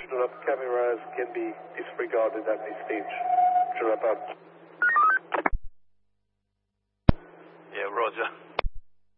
Position of cameras can be disregarded at this stage. To wrap up. Yeah, roger.